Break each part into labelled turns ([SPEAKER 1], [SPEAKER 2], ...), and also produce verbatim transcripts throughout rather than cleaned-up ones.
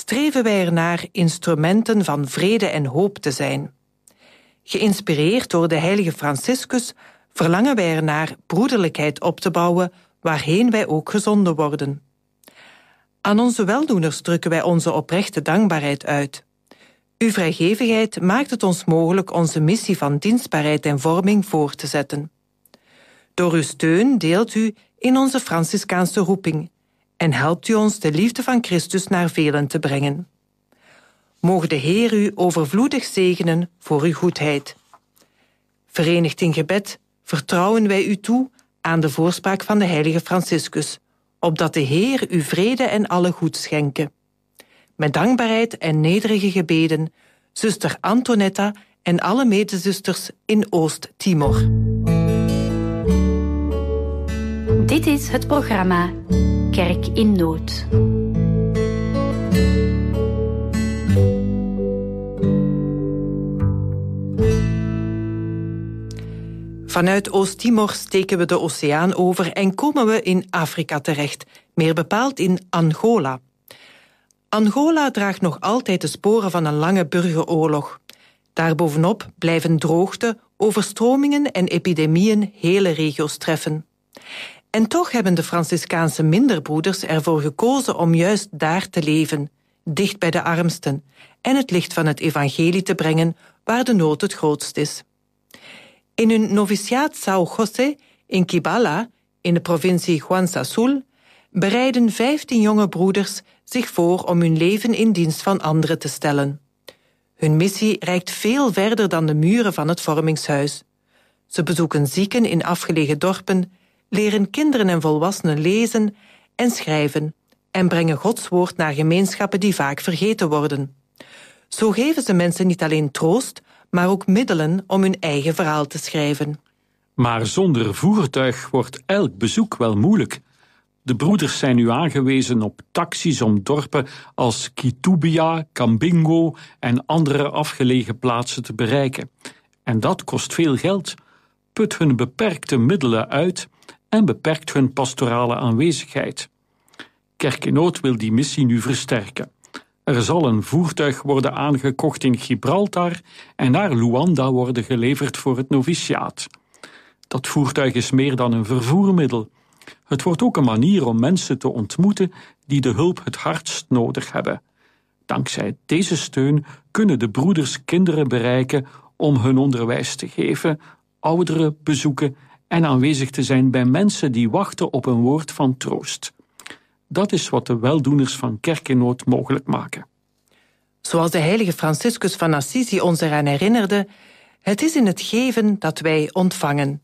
[SPEAKER 1] streven wij ernaar instrumenten van vrede en hoop te zijn. Geïnspireerd door de heilige Franciscus verlangen wij ernaar broederlijkheid op te bouwen waarheen wij ook gezonden worden. Aan onze weldoeners drukken wij onze oprechte dankbaarheid uit. Uw vrijgevigheid maakt het ons mogelijk onze missie van dienstbaarheid en vorming voor te zetten. Door uw steun deelt u in onze Franciscaanse roeping en helpt u ons de liefde van Christus naar velen te brengen. Mogen de Heer u overvloedig zegenen voor uw goedheid. Verenigd in gebed vertrouwen wij u toe aan de voorspraak van de heilige Franciscus, opdat de Heer u vrede en alle goed schenke. Met dankbaarheid en nederige gebeden, zuster Antonetta en alle medezusters in Oost-Timor.
[SPEAKER 2] Dit is het programma Kerk in Nood.
[SPEAKER 1] Vanuit Oost-Timor steken we de oceaan over en komen we in Afrika terecht, meer bepaald in Angola. Angola draagt nog altijd de sporen van een lange burgeroorlog. Daarbovenop blijven droogte, overstromingen en epidemieën hele regio's treffen. En toch hebben de Franciscaanse minderbroeders ervoor gekozen om juist daar te leven, dicht bij de armsten, en het licht van het evangelie te brengen waar de nood het grootst is. In hun noviciaat São José in Kibala, in de provincie Juan Sul, bereiden vijftien jonge broeders zich voor om hun leven in dienst van anderen te stellen. Hun missie reikt veel verder dan de muren van het vormingshuis. Ze bezoeken zieken in afgelegen dorpen, leren kinderen en volwassenen lezen en schrijven en brengen Gods woord naar gemeenschappen die vaak vergeten worden. Zo geven ze mensen niet alleen troost, maar ook middelen om hun eigen verhaal te schrijven.
[SPEAKER 3] Maar zonder voertuig wordt elk bezoek wel moeilijk. De broeders zijn nu aangewezen op taxis om dorpen als Kitubia, Cambingo en andere afgelegen plaatsen te bereiken. En dat kost veel geld, put hun beperkte middelen uit en beperkt hun pastorale aanwezigheid. Kerk in Nood wil die missie nu versterken. Er zal een voertuig worden aangekocht in Gibraltar en naar Luanda worden geleverd voor het noviciaat. Dat voertuig is meer dan een vervoermiddel. Het wordt ook een manier om mensen te ontmoeten die de hulp het hardst nodig hebben. Dankzij deze steun kunnen de broeders kinderen bereiken om hun onderwijs te geven, ouderen bezoeken en aanwezig te zijn bij mensen die wachten op een woord van troost. Dat is wat de weldoeners van Kerk in Nood mogelijk maken.
[SPEAKER 1] Zoals de heilige Franciscus van Assisi ons eraan herinnerde, het is in het geven dat wij ontvangen.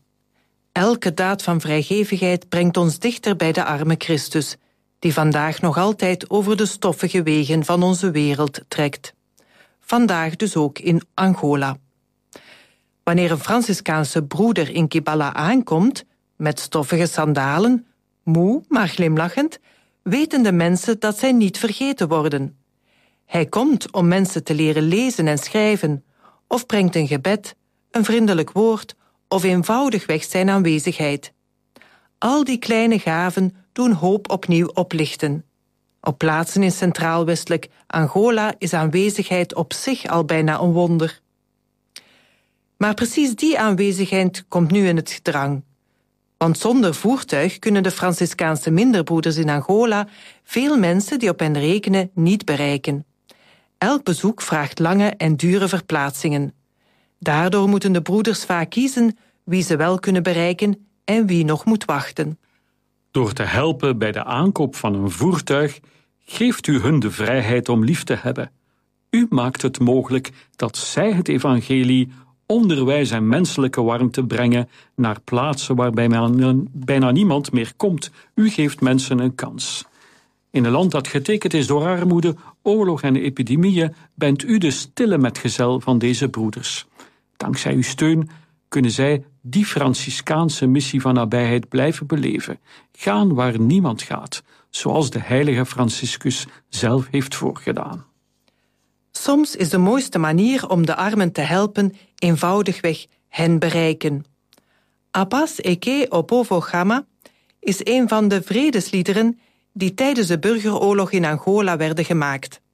[SPEAKER 1] Elke daad van vrijgevigheid brengt ons dichter bij de arme Christus, die vandaag nog altijd over de stoffige wegen van onze wereld trekt. Vandaag dus ook in Angola. Wanneer een Franciscaanse broeder in Kibala aankomt, met stoffige sandalen, moe maar glimlachend, weten de mensen dat zij niet vergeten worden. Hij komt om mensen te leren lezen en schrijven, of brengt een gebed, een vriendelijk woord of eenvoudigweg zijn aanwezigheid. Al die kleine gaven doen hoop opnieuw oplichten. Op plaatsen in centraal-westelijk Angola is aanwezigheid op zich al bijna een wonder. Maar precies die aanwezigheid komt nu in het gedrang. Want zonder voertuig kunnen de Franciscaanse minderbroeders in Angola veel mensen die op hen rekenen niet bereiken. Elk bezoek vraagt lange en dure verplaatsingen. Daardoor moeten de broeders vaak kiezen wie ze wel kunnen bereiken en wie nog moet wachten.
[SPEAKER 3] Door te helpen bij de aankoop van een voertuig geeft u hun de vrijheid om lief te hebben. U maakt het mogelijk dat zij het evangelie, onderwijs en menselijke warmte brengen naar plaatsen waarbij bijna niemand meer komt. U geeft mensen een kans. In een land dat getekend is door armoede, oorlog en epidemieën bent u de stille metgezel van deze broeders. Dankzij uw steun kunnen zij die Franciscaanse missie van nabijheid blijven beleven. Gaan waar niemand gaat, zoals de heilige Franciscus zelf heeft voorgedaan.
[SPEAKER 1] Soms is de mooiste manier om de armen te helpen eenvoudigweg hen bereiken. Apas Eke Opovo Gama is een van de vredesliederen die tijdens de burgeroorlog in Angola werden gemaakt.